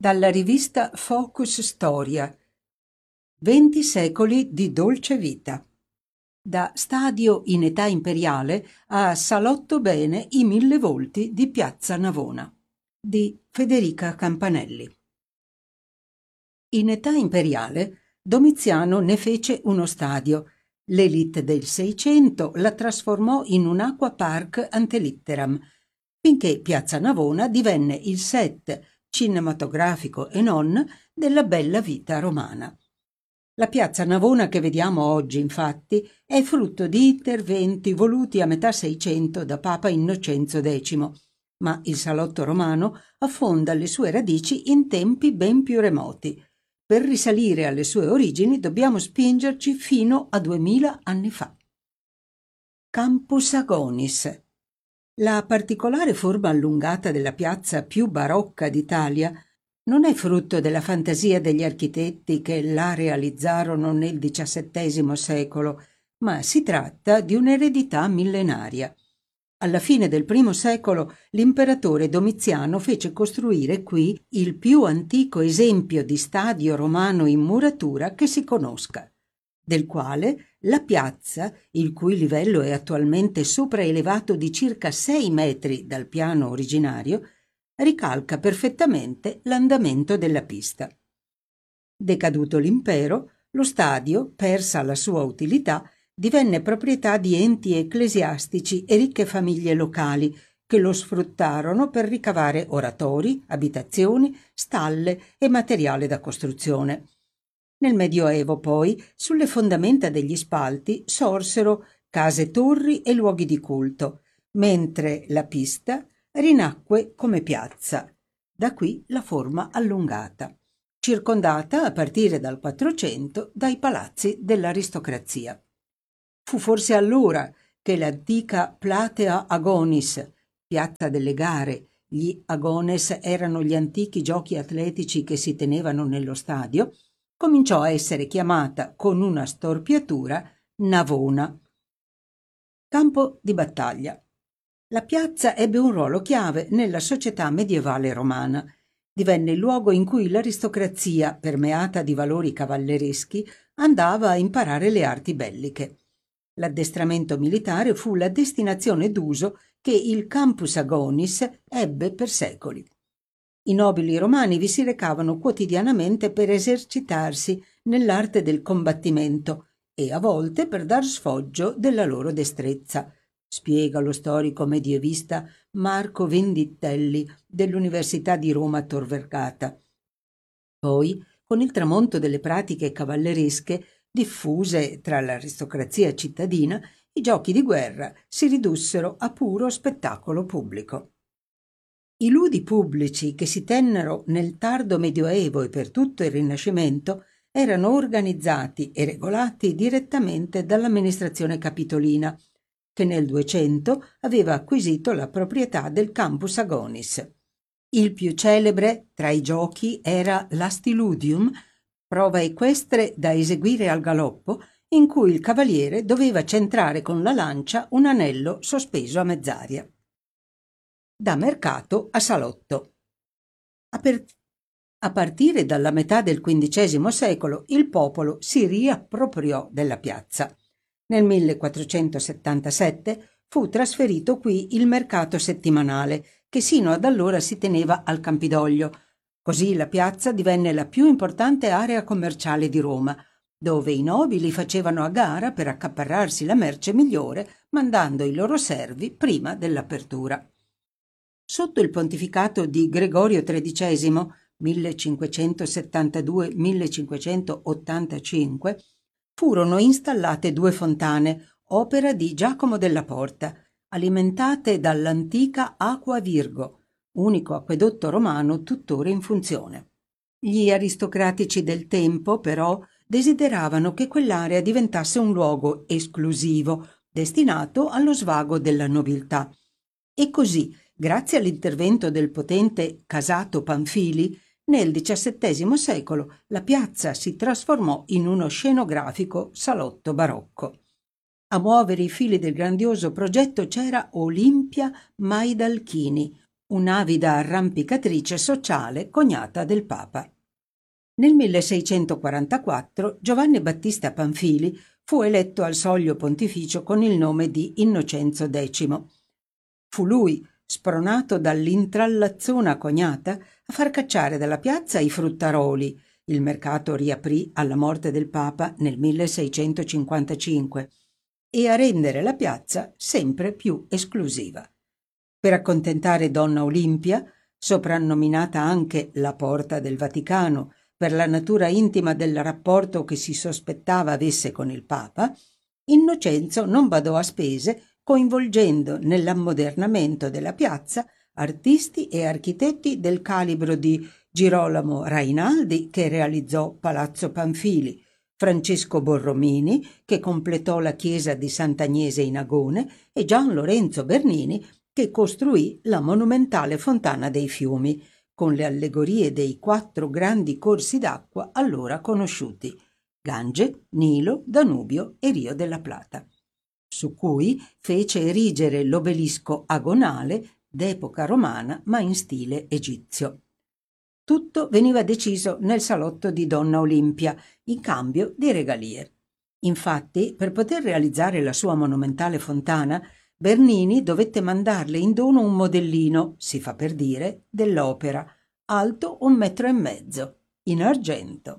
Dalla rivista Focus Storia. 20 secoli di dolce vita. Da Stadio in età imperiale a Salotto bene i 1000 volti di Piazza Navona di Federica Campanelli. In età imperiale Domiziano ne fece uno stadio. L'élite del Seicento la trasformò in un acqua park ante litteram, finché Piazza Navona divenne il set cinematografico e non della bella vita romana. La Piazza Navona che vediamo oggi, infatti, è frutto di interventi voluti a metà Seicento da Papa Innocenzo X, ma il salotto romano affonda le sue radici in tempi ben più remoti. Per risalire alle sue origini dobbiamo spingerci fino a 2000 anni fa. Campus Agonis. La particolare forma allungata della piazza più barocca d'Italia non è frutto della fantasia degli architetti che la realizzarono nel XVII secolo, ma si tratta di un'eredità millenaria. Alla fine del I secolo l'imperatore Domiziano fece costruire qui il più antico esempio di stadio romano in muratura che si conosca, del quale la piazza, il cui livello è attualmente sopraelevato di circa 6 metri dal piano originario, ricalca perfettamente l'andamento della pista. Decaduto l'impero, lo stadio, persa la sua utilità, divenne proprietà di enti ecclesiastici e ricche famiglie locali che lo sfruttarono per ricavare oratori, abitazioni, stalle e materiale da costruzione. Nel Medioevo, poi, sulle fondamenta degli spalti sorsero case torri e luoghi di culto, mentre la pista rinacque come piazza. Da qui la forma allungata, circondata a partire dal 400 dai palazzi dell'aristocrazia. Fu forse allora che l'antica Platea Agonis, piazza delle gare, gli agones erano gli antichi giochi atletici che si tenevano nello stadio, cominciò a essere chiamata con una storpiatura Navona. Campo di battaglia. La piazza ebbe un ruolo chiave nella società medievale romana. Divenne il luogo in cui l'aristocrazia, permeata di valori cavallereschi, andava a imparare le arti belliche. L'addestramento militare fu la destinazione d'uso che il Campus Agonis ebbe per secoli. I nobili romani vi si recavano quotidianamente per esercitarsi nell'arte del combattimento e a volte per dar sfoggio della loro destrezza, spiega lo storico medievista Marco Venditelli dell'Università di Roma Tor Vergata. Poi, con il tramonto delle pratiche cavalleresche diffuse tra l'aristocrazia cittadina, i giochi di guerra si ridussero a puro spettacolo pubblico. I ludi pubblici che si tennero nel tardo Medioevo e per tutto il Rinascimento erano organizzati e regolati direttamente dall'amministrazione capitolina, che nel 200 aveva acquisito la proprietà del Campus Agonis. Il più celebre tra i giochi era l'Astiludium, prova equestre da eseguire al galoppo, in cui il cavaliere doveva centrare con la lancia un anello sospeso a mezz'aria. Da mercato a salotto. A partire dalla metà del XV secolo il popolo si riappropriò della piazza. Nel 1477 fu trasferito qui il mercato settimanale, che sino ad allora si teneva al Campidoglio. Così la piazza divenne la più importante area commerciale di Roma, dove i nobili facevano a gara per accaparrarsi la merce migliore, mandando i loro servi prima dell'apertura. Sotto il pontificato di Gregorio XIII, 1572-1585, furono installate 2 fontane, opera di Giacomo della Porta, alimentate dall'antica Aqua Virgo, unico acquedotto romano tuttora in funzione. Gli aristocratici del tempo, però, desideravano che quell'area diventasse un luogo esclusivo, destinato allo svago della nobiltà. E così, grazie all'intervento del potente Casato Panfili, nel XVII secolo la piazza si trasformò in uno scenografico salotto barocco. A muovere i fili del grandioso progetto c'era Olimpia Maidalchini, un'avida arrampicatrice sociale cognata del Papa. Nel 1644 Giovanni Battista Panfili fu eletto al soglio pontificio con il nome di Innocenzo X. Fu lui, spronato dall'intrallazzona cognata, a far cacciare dalla piazza i fruttaroli. Il mercato riaprì alla morte del Papa nel 1655 e a rendere la piazza sempre più esclusiva. Per accontentare Donna Olimpia, soprannominata anche la Porta del Vaticano per la natura intima del rapporto che si sospettava avesse con il Papa, Innocenzo non badò a spese, coinvolgendo nell'ammodernamento della piazza artisti e architetti del calibro di Girolamo Rainaldi, che realizzò Palazzo Panfili, Francesco Borromini, che completò la chiesa di Sant'Agnese in Agone, e Gian Lorenzo Bernini, che costruì la monumentale Fontana dei Fiumi, con le allegorie dei 4 grandi corsi d'acqua allora conosciuti: Gange, Nilo, Danubio e Rio della Plata, su cui fece erigere l'obelisco agonale d'epoca romana ma in stile egizio. Tutto veniva deciso nel salotto di Donna Olimpia, in cambio di regalie. Infatti, per poter realizzare la sua monumentale fontana, Bernini dovette mandarle in dono un modellino, si fa per dire, dell'opera, alto 1,5 metri, in argento.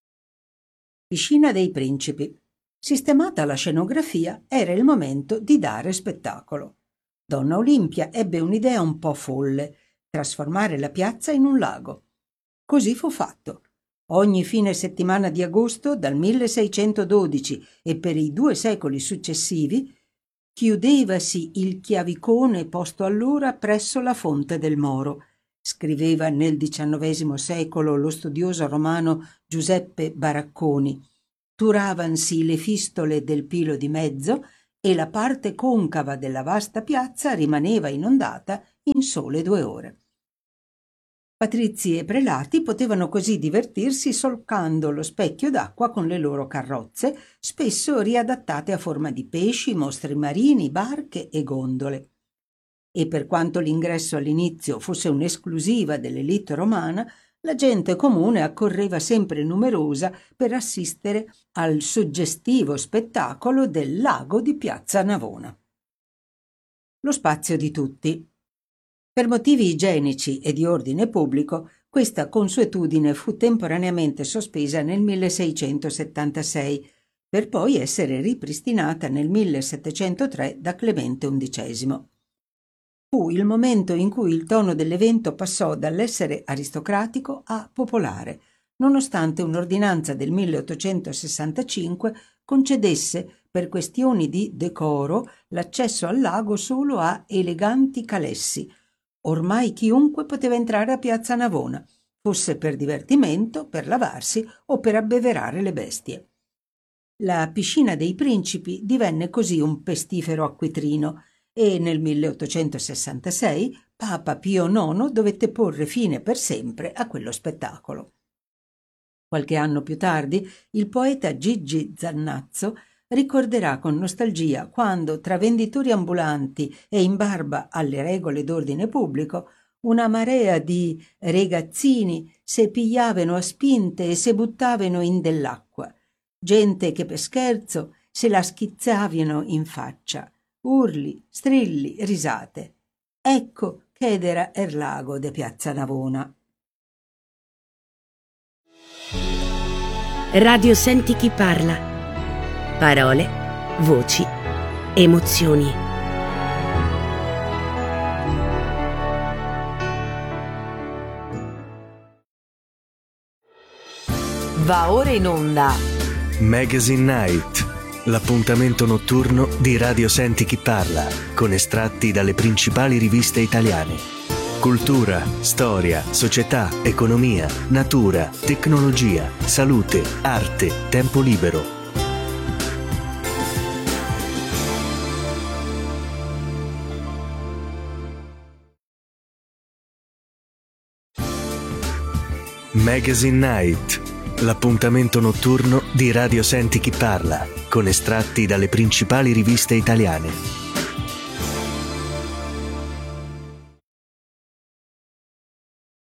Piscina dei Principi. Sistemata la scenografia, era il momento di dare spettacolo. Donna Olimpia ebbe un'idea un po' folle: trasformare la piazza in un lago. Così fu fatto. Ogni fine settimana di agosto, dal 1612 e per i 2 secoli successivi, chiudevasi il chiavicone posto allora presso la fonte del Moro, scriveva nel XIX secolo lo studioso romano Giuseppe Baracconi. Turavansi le fistole del Pilo di Mezzo e la parte concava della vasta piazza rimaneva inondata in sole 2 ore. Patrizi e prelati potevano così divertirsi solcando lo specchio d'acqua con le loro carrozze, spesso riadattate a forma di pesci, mostri marini, barche e gondole. E per quanto l'ingresso all'inizio fosse un'esclusiva dell'élite romana, la gente comune accorreva sempre numerosa per assistere al suggestivo spettacolo del lago di Piazza Navona. Lo spazio di tutti. Per motivi igienici e di ordine pubblico, questa consuetudine fu temporaneamente sospesa nel 1676, per poi essere ripristinata nel 1703 da Clemente XI. Fu il momento in cui il tono dell'evento passò dall'essere aristocratico a popolare, nonostante un'ordinanza del 1865 concedesse, per questioni di decoro, l'accesso al lago solo a eleganti calessi. Ormai chiunque poteva entrare a Piazza Navona, fosse per divertimento, per lavarsi o per abbeverare le bestie. La piscina dei Principi divenne così un pestifero acquitrino e nel 1866 Papa Pio IX dovette porre fine per sempre a quello spettacolo. Qualche anno più tardi il poeta Gigi Zannazzo ricorderà con nostalgia quando, tra venditori ambulanti e in barba alle regole d'ordine pubblico, una marea di ragazzini se pigliavano a spinte e se buttavano in dell'acqua, gente che per scherzo se la schizzavano in faccia, urli, strilli, risate. Ecco che era il lago de Piazza Navona. Radio Senti Chi Parla. Parole, voci, emozioni. Va ora in onda Magazine Night, l'appuntamento notturno di Radio Senti Chi Parla, con estratti dalle principali riviste italiane. Cultura, storia, società, economia, natura, tecnologia, salute, arte, tempo libero. Magazine Night, l'appuntamento notturno di Radio Senti Chi Parla, con estratti dalle principali riviste italiane.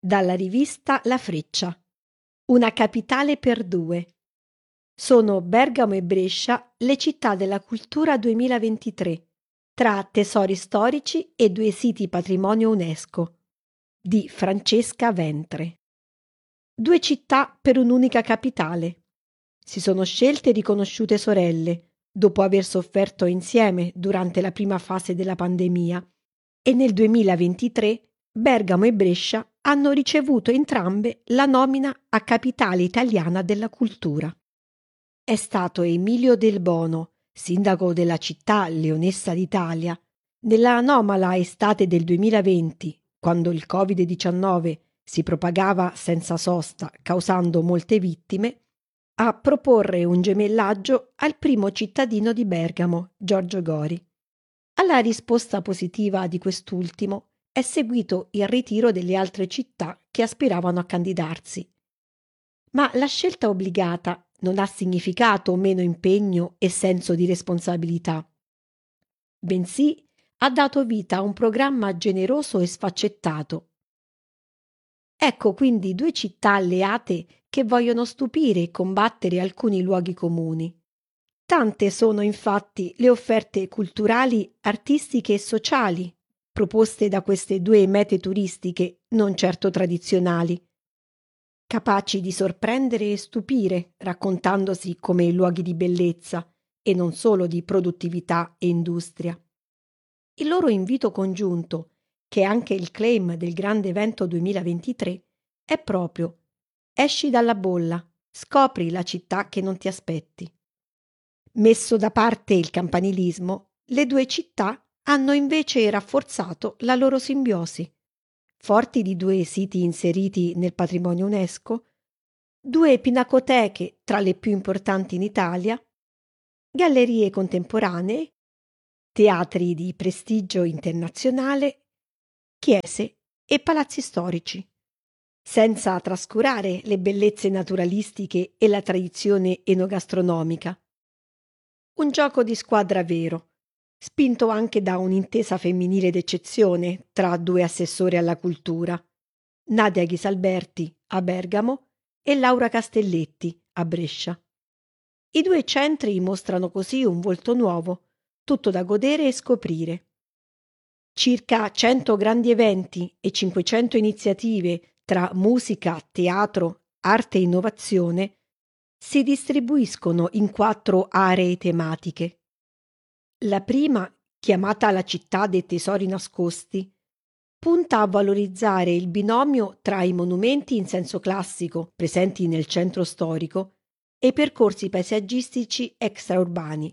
dalla rivista La Freccia. Una capitale per due. Sono Bergamo e Brescia le città della cultura 2023, tra tesori storici e 2 siti patrimonio UNESCO, di Francesca Ventre. 2 città per un'unica capitale. Si sono scelte e riconosciute sorelle, dopo aver sofferto insieme durante la prima fase della pandemia, e nel 2023 Bergamo e Brescia hanno ricevuto entrambe la nomina a capitale italiana della cultura. È stato Emilio Del Bono, sindaco della città leonessa d'Italia, nella anomala estate del 2020, quando il Covid-19 si propagava senza sosta, causando molte vittime, a proporre un gemellaggio al primo cittadino di Bergamo, Giorgio Gori. Alla risposta positiva di quest'ultimo è seguito il ritiro delle altre città che aspiravano a candidarsi. Ma la scelta obbligata non ha significato meno impegno e senso di responsabilità, bensì ha dato vita a un programma generoso e sfaccettato. Ecco quindi 2 città alleate che vogliono stupire e combattere alcuni luoghi comuni. Tante sono infatti le offerte culturali, artistiche e sociali proposte da queste 2 mete turistiche non certo tradizionali, capaci di sorprendere e stupire, raccontandosi come luoghi di bellezza e non solo di produttività e industria. Il loro invito congiunto, che è anche il claim del grande evento 2023, è proprio: esci dalla bolla, scopri la città che non ti aspetti. Messo da parte il campanilismo, le 2 città hanno invece rafforzato la loro simbiosi. Forti di 2 siti inseriti nel patrimonio UNESCO, 2 pinacoteche tra le più importanti in Italia, gallerie contemporanee, teatri di prestigio internazionale, chiese e palazzi storici, senza trascurare le bellezze naturalistiche e la tradizione enogastronomica. Un gioco di squadra vero, spinto anche da un'intesa femminile d'eccezione tra 2 assessori alla cultura, Nadia Ghisalberti a Bergamo e Laura Castelletti a Brescia. I 2 centri mostrano così un volto nuovo, tutto da godere e scoprire. Circa 100 grandi eventi e 500 iniziative tra musica, teatro, arte e innovazione si distribuiscono in 4 aree tematiche. La prima, chiamata la città dei tesori nascosti, punta a valorizzare il binomio tra i monumenti in senso classico presenti nel centro storico e i percorsi paesaggistici extraurbani.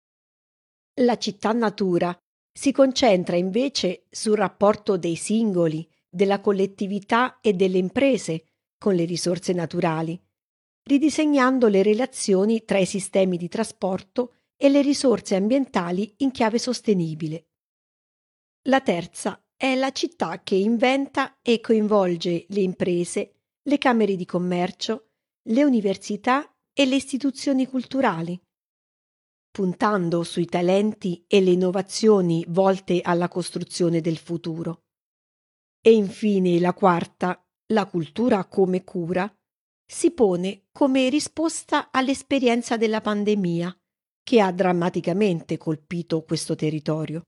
La città natura si concentra invece sul rapporto dei singoli, della collettività e delle imprese con le risorse naturali, ridisegnando le relazioni tra i sistemi di trasporto e le risorse ambientali in chiave sostenibile. La terza è la città che inventa e coinvolge le imprese, le camere di commercio, le università e le istituzioni culturali, puntando sui talenti e le innovazioni volte alla costruzione del futuro. E infine la quarta, la cultura come cura, si pone come risposta all'esperienza della pandemia, che ha drammaticamente colpito questo territorio.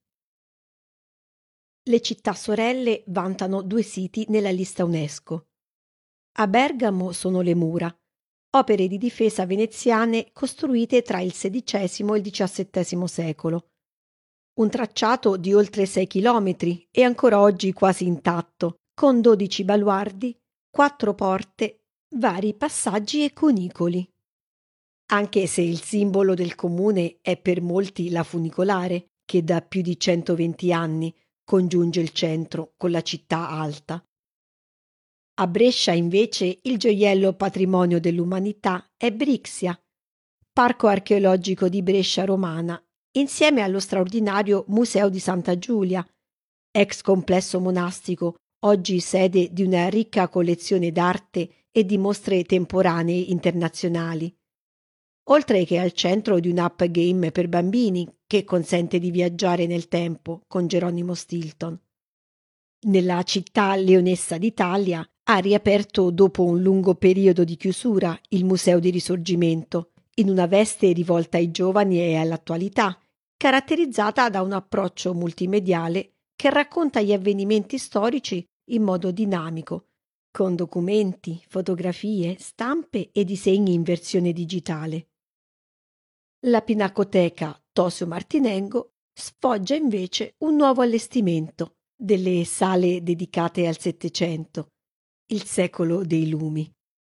Le città sorelle vantano 2 siti nella lista UNESCO. A Bergamo sono le mura, opere di difesa veneziane costruite tra il XVI e il XVII secolo. Un tracciato di oltre 6 chilometri e ancora oggi quasi intatto, con 12 baluardi, 4 porte, vari passaggi e cunicoli. Anche se il simbolo del comune è per molti la funicolare, che da più di 120 anni congiunge il centro con la città alta. A Brescia invece il gioiello patrimonio dell'umanità è Brixia, parco archeologico di Brescia romana, insieme allo straordinario Museo di Santa Giulia, ex complesso monastico, oggi sede di una ricca collezione d'arte e di mostre temporanee internazionali, oltre che al centro di un'app game per bambini che consente di viaggiare nel tempo con Geronimo Stilton. Nella città leonessa d'Italia Ha riaperto dopo un lungo periodo di chiusura il Museo di Risorgimento, in una veste rivolta ai giovani e all'attualità, caratterizzata da un approccio multimediale che racconta gli avvenimenti storici in modo dinamico, con documenti, fotografie, stampe e disegni in versione digitale. La Pinacoteca Tosio Martinengo sfoggia invece un nuovo allestimento delle sale dedicate al Settecento, il secolo dei lumi.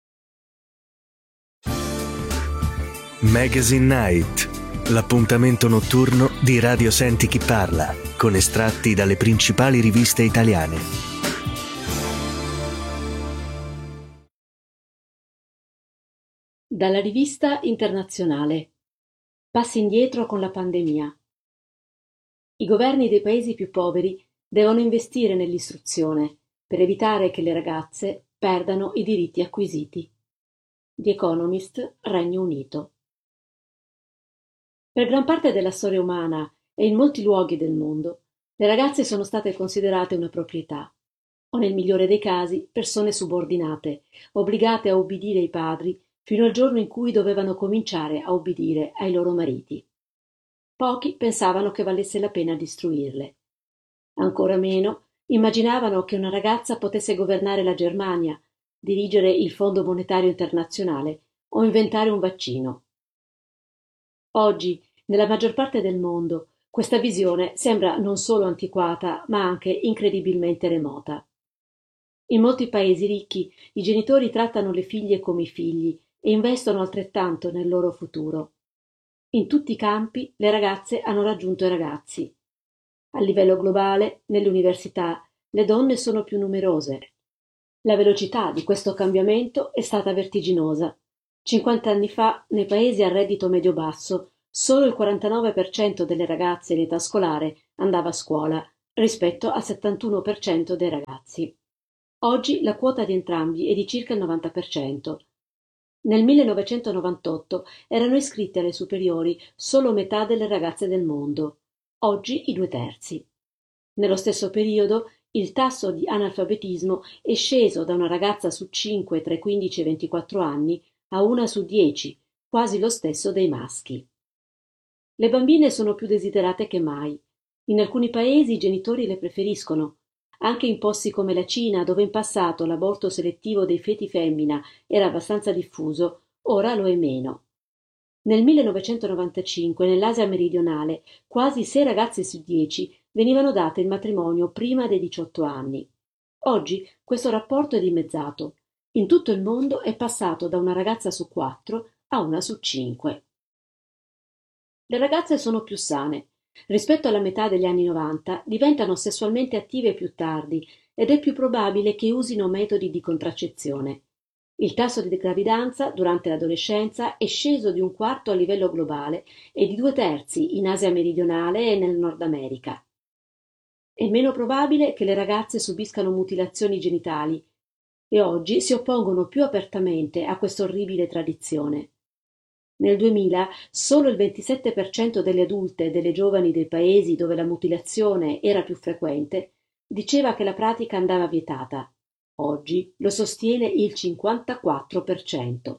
Magazine Night, l'appuntamento notturno di Radio Senti Chi Parla, con estratti dalle principali riviste italiane. Dalla rivista internazionale. Passi indietro con la pandemia. I governi dei paesi più poveri devono investire nell'istruzione per evitare che le ragazze perdano i diritti acquisiti. The Economist, Regno Unito. Per gran parte della storia umana e in molti luoghi del mondo, le ragazze sono state considerate una proprietà, o nel migliore dei casi persone subordinate, obbligate a obbedire ai padri fino al giorno in cui dovevano cominciare a obbedire ai loro mariti. Pochi pensavano che valesse la pena distruirle. Ancora meno immaginavano che una ragazza potesse governare la Germania, dirigere il Fondo Monetario Internazionale o inventare un vaccino. Oggi, nella maggior parte del mondo, questa visione sembra non solo antiquata, ma anche incredibilmente remota. In molti paesi ricchi i genitori trattano le figlie come i figli e investono altrettanto nel loro futuro. In tutti i campi le ragazze hanno raggiunto i ragazzi. A livello globale, nelle università, le donne sono più numerose. La velocità di questo cambiamento è stata vertiginosa. 50 anni fa, nei paesi a reddito medio-basso, solo il 49% delle ragazze in età scolare andava a scuola, rispetto al 71% dei ragazzi. Oggi la quota di entrambi è di circa il 90%. Nel 1998 erano iscritte alle superiori solo metà delle ragazze del mondo, oggi i 2/3. Nello stesso periodo il tasso di analfabetismo è sceso da una ragazza su 5 tra i 15 e i 24 anni a una su 10, quasi lo stesso dei maschi. Le bambine sono più desiderate che mai. In alcuni paesi i genitori le preferiscono. Anche in posti come la Cina, dove in passato l'aborto selettivo dei feti femmina era abbastanza diffuso, ora lo è meno. Nel 1995, nell'Asia meridionale, quasi 6 ragazze su 10 venivano date in matrimonio prima dei 18 anni. Oggi questo rapporto è dimezzato. In tutto il mondo è passato da una ragazza su 4 a una su 5. Le ragazze sono più sane. Rispetto alla metà degli anni 90 diventano sessualmente attive più tardi ed è più probabile che usino metodi di contraccezione. Il tasso di gravidanza durante l'adolescenza è sceso di 1/4 a livello globale e di 2/3 in Asia meridionale e nel Nord America. È meno probabile che le ragazze subiscano mutilazioni genitali e oggi si oppongono più apertamente a questa orribile tradizione. Nel 2000 solo il 27% delle adulte e delle giovani dei paesi dove la mutilazione era più frequente diceva che la pratica andava vietata. Oggi lo sostiene il 54%.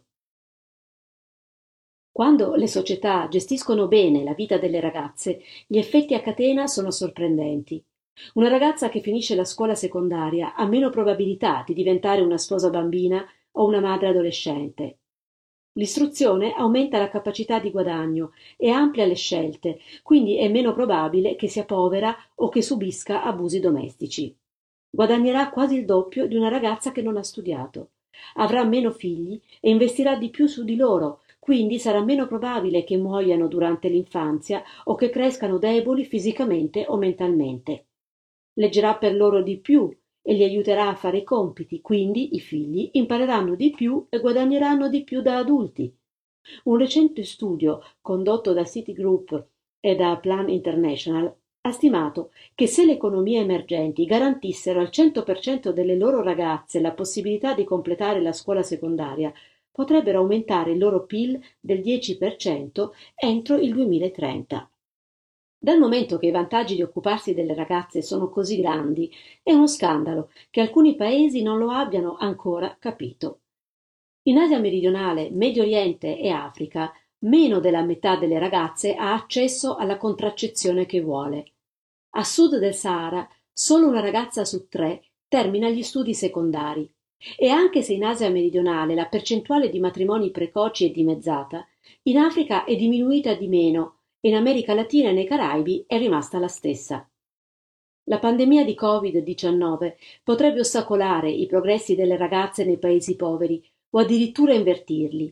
Quando le società gestiscono bene la vita delle ragazze, gli effetti a catena sono sorprendenti. Una ragazza che finisce la scuola secondaria ha meno probabilità di diventare una sposa bambina o una madre adolescente. L'istruzione aumenta la capacità di guadagno e amplia le scelte, quindi è meno probabile che sia povera o che subisca abusi domestici. Guadagnerà quasi il doppio di una ragazza che non ha studiato. Avrà meno figli e investirà di più su di loro, quindi sarà meno probabile che muoiano durante l'infanzia o che crescano deboli fisicamente o mentalmente. Leggerà per loro di più e li aiuterà a fare i compiti, quindi i figli impareranno di più e guadagneranno di più da adulti. Un recente studio condotto da Citigroup e da Plan International ha stimato che se le economie emergenti garantissero al 100% delle loro ragazze la possibilità di completare la scuola secondaria, potrebbero aumentare il loro PIL del 10% entro il 2030. Dal momento che i vantaggi di occuparsi delle ragazze sono così grandi, è uno scandalo che alcuni paesi non lo abbiano ancora capito. In Asia meridionale, Medio Oriente e Africa, meno della metà delle ragazze ha accesso alla contraccezione che vuole. A sud del Sahara, solo una ragazza su 3 termina gli studi secondari. E anche se in Asia meridionale la percentuale di matrimoni precoci è dimezzata, in Africa è diminuita di meno e in America Latina e nei Caraibi è rimasta la stessa. La pandemia di Covid-19 potrebbe ostacolare i progressi delle ragazze nei paesi poveri o addirittura invertirli.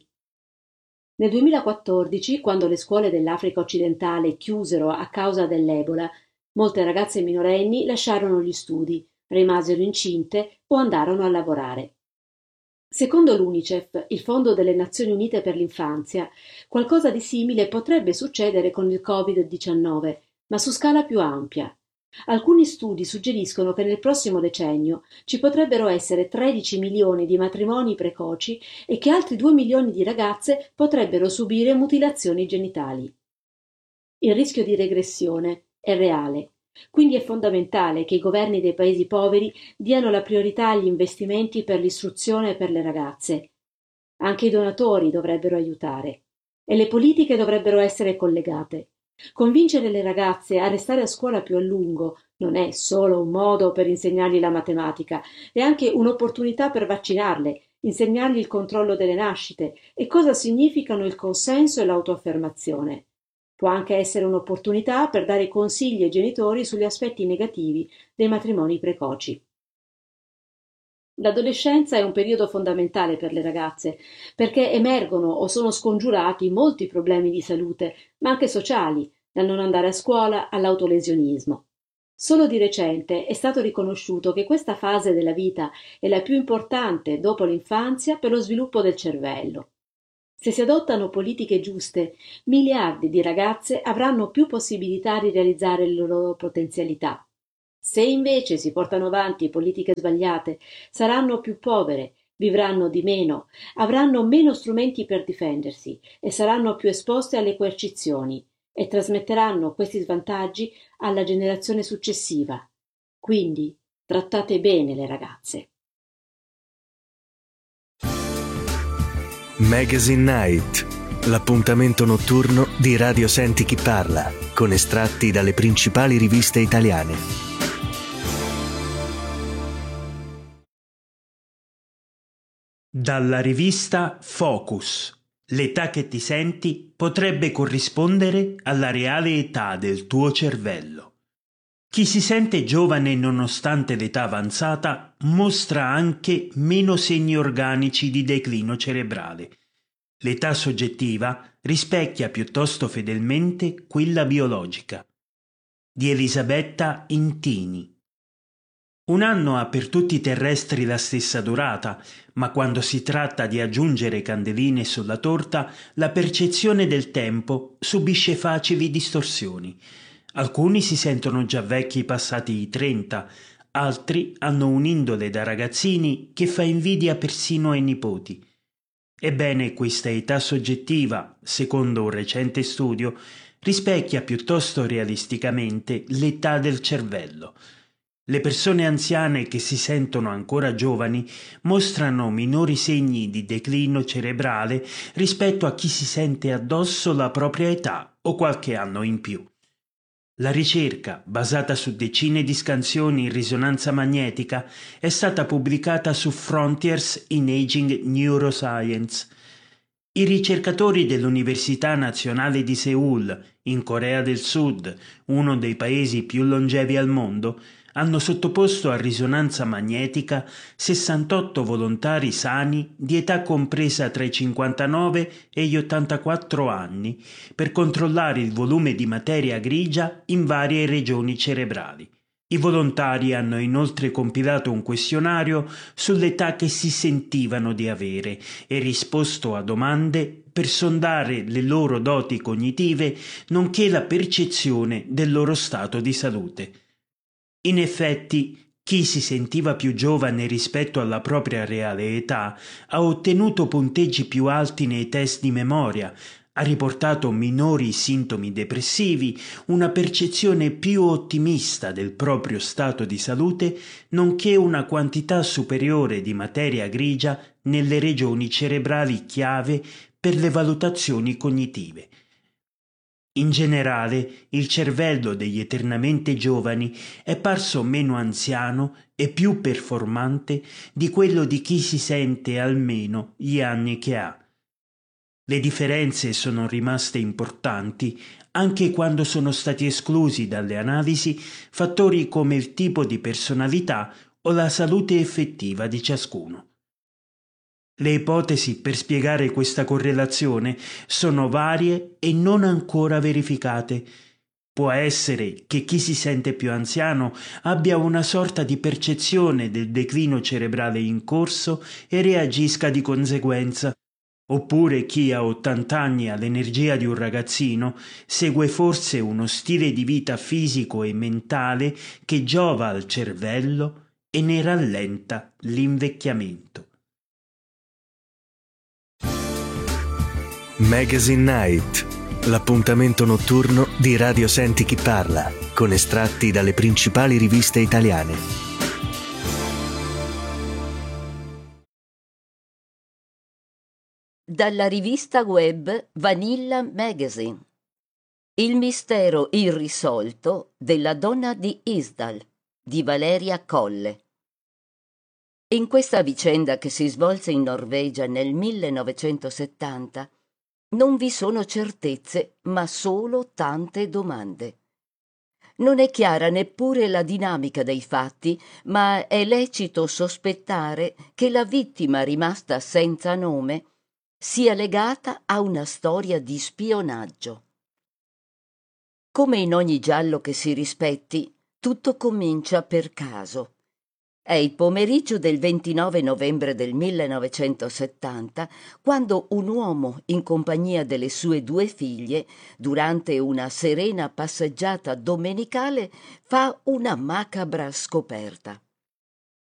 Nel 2014, quando le scuole dell'Africa occidentale chiusero a causa dell'Ebola, molte ragazze minorenni lasciarono gli studi, rimasero incinte o andarono a lavorare. Secondo l'UNICEF, il Fondo delle Nazioni Unite per l'infanzia, qualcosa di simile potrebbe succedere con il Covid-19, ma su scala più ampia. Alcuni studi suggeriscono che nel prossimo decennio ci potrebbero essere 13 milioni di matrimoni precoci e che altri 2 milioni di ragazze potrebbero subire mutilazioni genitali. Il rischio di regressione è reale. Quindi è fondamentale che i governi dei paesi poveri diano la priorità agli investimenti per l'istruzione per le ragazze. Anche i donatori dovrebbero aiutare e le politiche dovrebbero essere collegate. Convincere le ragazze a restare a scuola più a lungo non è solo un modo per insegnargli la matematica, è anche un'opportunità per vaccinarle, insegnargli il controllo delle nascite e cosa significano il consenso e l'autoaffermazione. Può anche essere un'opportunità per dare consigli ai genitori sugli aspetti negativi dei matrimoni precoci. L'adolescenza è un periodo fondamentale per le ragazze, perché emergono o sono scongiurati molti problemi di salute, ma anche sociali, dal non andare a scuola all'autolesionismo. Solo di recente è stato riconosciuto che questa fase della vita è la più importante dopo l'infanzia per lo sviluppo del cervello. Se si adottano politiche giuste, miliardi di ragazze avranno più possibilità di realizzare le loro potenzialità. Se invece si portano avanti politiche sbagliate, saranno più povere, vivranno di meno, avranno meno strumenti per difendersi e saranno più esposte alle coercizioni e trasmetteranno questi svantaggi alla generazione successiva. Quindi trattate bene le ragazze. Magazine Night, l'appuntamento notturno di Radio Senti Chi Parla, con estratti dalle principali riviste italiane. Dalla rivista Focus. L'età che ti senti potrebbe corrispondere alla reale età del tuo cervello. Chi si sente giovane nonostante l'età avanzata mostra anche meno segni organici di declino cerebrale. L'età soggettiva rispecchia piuttosto fedelmente quella biologica. Di Elisabetta Intini. Un anno ha per tutti i terrestri la stessa durata, ma quando si tratta di aggiungere candeline sulla torta, la percezione del tempo subisce facili distorsioni. Alcuni si sentono già vecchi passati i 30, altri hanno un'indole da ragazzini che fa invidia persino ai nipoti. Ebbene, questa età soggettiva, secondo un recente studio, rispecchia piuttosto realisticamente l'età del cervello. Le persone anziane che si sentono ancora giovani mostrano minori segni di declino cerebrale rispetto a chi si sente addosso la propria età o qualche anno in più. La ricerca, basata su decine di scansioni in risonanza magnetica, è stata pubblicata su Frontiers in Aging Neuroscience. I ricercatori dell'Università Nazionale di Seoul, in Corea del Sud, uno dei paesi più longevi al mondo, hanno sottoposto a risonanza magnetica 68 volontari sani di età compresa tra i 59 e gli 84 anni per controllare il volume di materia grigia in varie regioni cerebrali. I volontari hanno inoltre compilato un questionario sull'età che si sentivano di avere e risposto a domande per sondare le loro doti cognitive nonché la percezione del loro stato di salute. In effetti, chi si sentiva più giovane rispetto alla propria reale età ha ottenuto punteggi più alti nei test di memoria, Ha riportato minori sintomi depressivi, una percezione più ottimista del proprio stato di salute, nonché una quantità superiore di materia grigia nelle regioni cerebrali chiave per le valutazioni cognitive. In generale, il cervello degli eternamente giovani è parso meno anziano e più performante di quello di chi si sente almeno gli anni che ha. Le differenze sono rimaste importanti anche quando sono stati esclusi dalle analisi fattori come il tipo di personalità o la salute effettiva di ciascuno. Le ipotesi per spiegare questa correlazione sono varie e non ancora verificate. Può essere che chi si sente più anziano abbia una sorta di percezione del declino cerebrale in corso e reagisca di conseguenza, oppure chi a 80 anni ha l'energia di un ragazzino segue forse uno stile di vita fisico e mentale che giova al cervello e ne rallenta l'invecchiamento. Magazine Night, l'appuntamento notturno di Radio Senti Chi Parla, con estratti dalle principali riviste italiane. Dalla rivista web Vanilla Magazine. Il mistero irrisolto della donna di Isdal, di Valeria Colle. In questa vicenda che si svolse in Norvegia nel 1970 non vi sono certezze, ma solo tante domande. Non è chiara neppure la dinamica dei fatti, ma è lecito sospettare che la vittima rimasta senza nome sia legata a una storia di spionaggio. Come in ogni giallo che si rispetti, tutto comincia per caso. È il pomeriggio del 29 novembre del 1970, quando un uomo, in compagnia delle sue 2 figlie, durante una serena passeggiata domenicale, fa una macabra scoperta.